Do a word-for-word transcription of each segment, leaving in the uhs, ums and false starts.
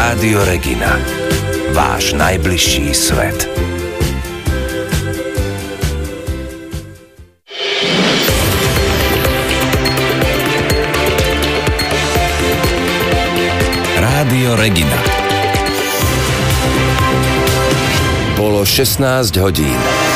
Rádio Regina. Váš najbližší svet. Rádio Regina. Bolo šestnásť hodín.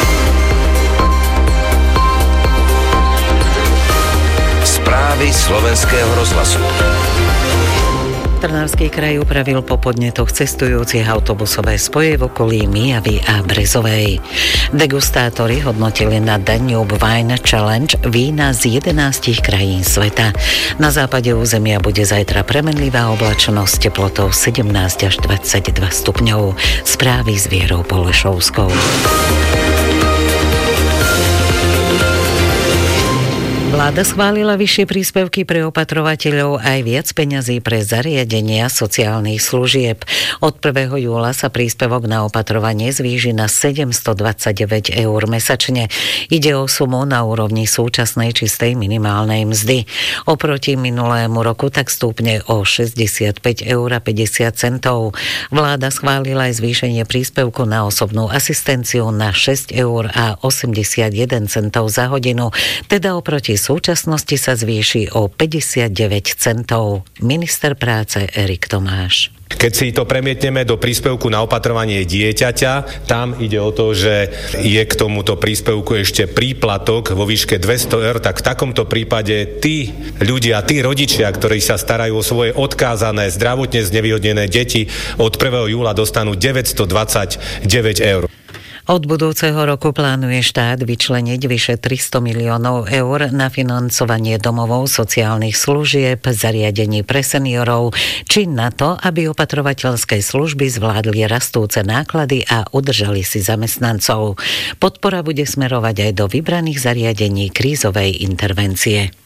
Správy slovenského rozhlasu. Trnavský kraj upravil po podnetoch cestujúcich autobusové spoje v okolí Myjavy a Brezovej. Degustátori hodnotili na Danube Wine Challenge vína z jedenástich krajín sveta. Na západe územia bude zajtra premenlivá oblačnosť teplotou sedemnásť až dvadsaťdva stupňov. Správy s Vierou Polešovskou. Vláda schválila vyššie príspevky pre opatrovateľov aj viac peňazí pre zariadenia sociálnych služieb. Od prvého júla sa príspevok na opatrovanie zvýši na sedemstodvadsaťdeväť eur mesačne. Ide o sumu na úrovni súčasnej čistej minimálnej mzdy. Oproti minulému roku tak stúpne o šesťdesiatpäť eur a päťdesiat centov. Vláda schválila aj zvýšenie príspevku na osobnú asistenciu na šesť eur a osemdesiatjeden centov za hodinu, teda oproti súčasnosti sa zvýši o päťdesiatdeväť centov. Minister práce Erik Tomáš. Keď si to premietneme do príspevku na opatrovanie dieťaťa, tam ide o to, že je k tomuto príspevku ešte príplatok vo výške dvesto eur, tak v takomto prípade tí ľudia, tí rodičia, ktorí sa starajú o svoje odkázané, zdravotne znevýhodnené deti, od prvého júla dostanú deväťstodvadsaťdeväť eur. Od budúceho roku plánuje štát vyčleniť vyše tristo miliónov eur na financovanie domovov sociálnych služieb, zariadení pre seniorov, či na to, aby opatrovateľské služby zvládli rastúce náklady a udržali si zamestnancov. Podpora bude smerovať aj do vybraných zariadení krízovej intervencie.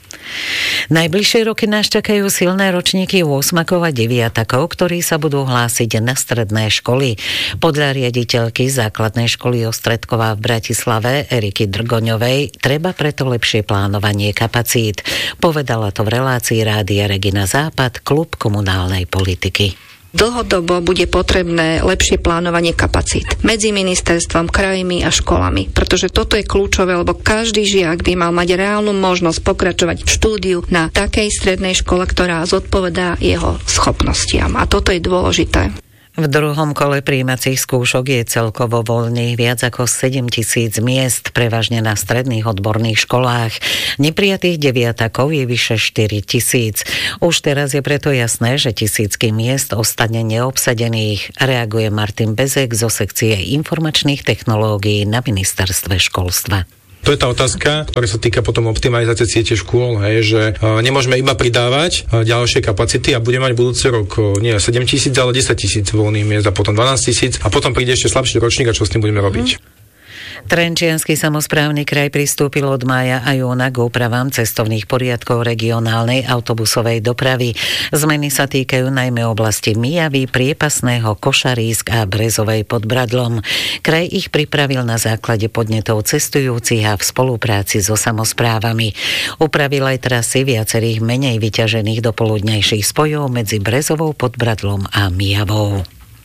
Najbližšie roky nás čakajú silné ročníky ôsmakov a deviatakov, ktorí sa budú hlásiť na stredné školy. Podľa riaditeľky základnej školy Ostredková v Bratislave Eriky Drgoňovej treba preto lepšie plánovanie kapacít. Povedala to v relácii Rádia Regina Západ, klub komunálnej politiky. Dlhodobo bude potrebné lepšie plánovanie kapacít medzi ministerstvom, krajmi a školami, pretože toto je kľúčové, lebo každý žiak by mal mať reálnu možnosť pokračovať v štúdiu na takej strednej škole, ktorá zodpovedá jeho schopnostiam. A toto je dôležité. V druhom kole prijímacích skúšok je celkovo voľných viac ako sedemtisíc miest, prevažne na stredných odborných školách. Neprijatých deviatakov je vyše štyritisíc. Už teraz je preto jasné, že tisícky miest ostane neobsadených. Reaguje Martin Bezek zo sekcie informačných technológií na ministerstve školstva. To je tá otázka, ktorá sa týka potom optimalizácie siete škôl, hej, že uh, nemôžeme iba pridávať uh, ďalšie kapacity a budeme mať budúci rok uh, nie sedem tisíc, ale desať tisíc voľných miest a potom dvanásť tisíc a potom príde ešte slabší ročník a čo s tým budeme robiť. Hmm. Trenčiansky samosprávny kraj pristúpil od mája a júna k úpravám cestovných poriadkov regionálnej autobusovej dopravy. Zmeny sa týkajú najmä oblasti Myjavy, Priepasného, Košarísk a Brezovej pod Bradlom. Kraj ich pripravil na základe podnetov cestujúcich a v spolupráci so samosprávami. Upravil aj trasy viacerých menej vyťažených dopoludnejších spojov medzi Brezovou pod Bradlom a Myjavou.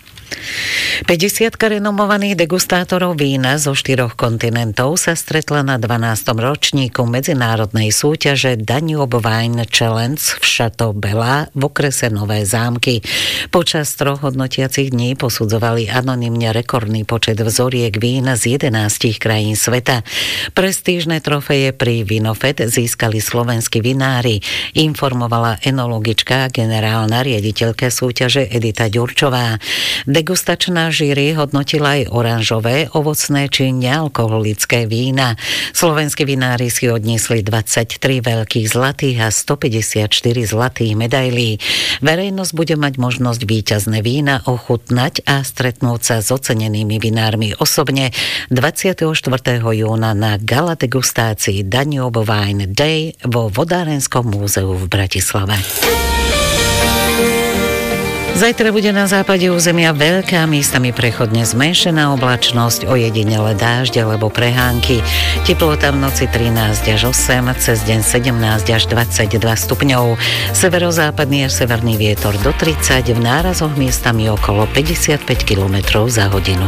päťdesiatka renomovaných degustátorov vína zo štyroch kontinentov sa stretla na dvanástom ročníku medzinárodnej súťaže Danube Wine Challenge v Chateau Bella v okrese Nové Zámky. Počas troch hodnotiacich dní posudzovali anonymne rekordný počet vzoriek vína z jedenástich krajín sveta. Prestížne trofeje pri Vinofed získali slovenskí vinári, informovala enologička a generálna riaditeľka súťaže Edita Ďurčová. Degustačná žíri hodnotila aj oranžové, ovocné či nealkoholické vína. Slovenskí vinári si odniesli dvadsaťtri veľkých zlatých a stopäťdesiatštyri zlatých medailí. Verejnosť bude mať možnosť víťazné vína ochutnať a stretnúť sa s ocenenými vinármi osobne dvadsiateho štvrtého júna na gala degustácii Danube Wine Day vo Vodárenskom múzeu v Bratislave. Zajtra bude na západe územia veľká, miestami prechodne zmenšená oblačnosť, ojedinele dážď alebo prehánky. Teplota v noci trinásť až osem, cez deň sedemnásť až dvadsaťdva stupňov. Severozápadný až severný vietor do tridsať, v nárazoch miestami okolo päťdesiatpäť kilometrov za hodinu.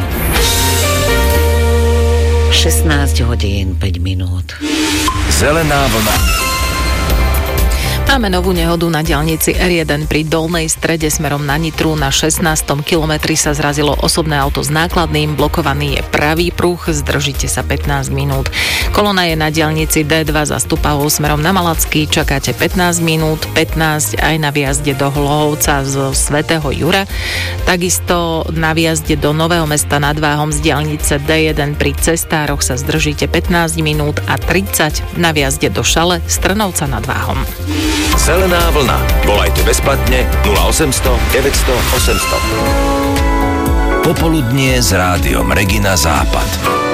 šestnásť hodín päť minút. Zelená vlna. Máme novú nehodu na diaľnici er jeden pri Dolnej Strede smerom na Nitru. Na šestnástom kilometri sa zrazilo osobné auto s nákladným, blokovaný je pravý pruh, zdržite sa pätnásť minút. Kolona je na diaľnici dé dva za Stupavou smerom na Malacký, čakáte pätnásť minút, pätnásť aj na výjazde do Hlohovca zo Svätého Jura. Takisto na výjazde do Nového Mesta nad Váhom z diaľnice dé jeden pri Cestároch sa zdržíte pätnásť minút a tridsať na výjazde do Šale z Trnovca nad Váhom. Zelená vlna. Volajte bezplatne nula osemsto deväťsto osemsto. Popoludnie s rádiom Regina Západ.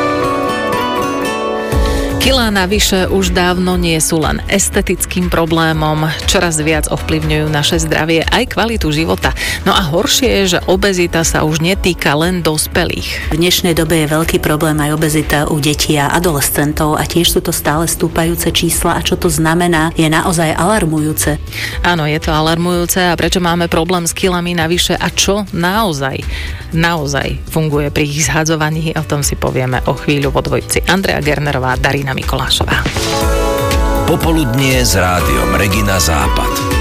Kilá navyše už dávno nie sú len estetickým problémom, čoraz viac ovplyvňujú naše zdravie aj kvalitu života. No a horšie je, že obezita sa už netýka len dospelých. V dnešnej dobe je veľký problém aj obezita u detí a adolescentov a tiež sú to stále stúpajúce čísla a čo to znamená, je naozaj alarmujúce. Áno, je to alarmujúce a prečo máme problém s kilami navyše a čo naozaj, naozaj funguje pri ich zhadzovaní, o tom si povieme o chvíľu vo dvojici. Andrea Gernerová, Darina Mikolášová. Popoludnie s rádiom Regina Západ.